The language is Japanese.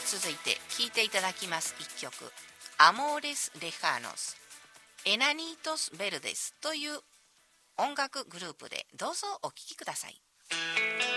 続いて聴いていただきます一曲、アモーレス・レハーノス、エナニートス・ベルデスという音楽グループで、どうぞお聴きください。